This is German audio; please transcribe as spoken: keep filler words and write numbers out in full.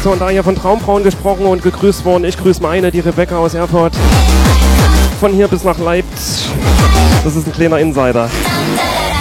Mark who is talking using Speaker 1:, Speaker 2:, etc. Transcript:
Speaker 1: So, und da hier von Traumfrauen gesprochen und gegrüßt worden, ich grüße meine, die Rebecca aus Erfurt. Von hier bis nach Leipzig. Das ist ein kleiner Insider.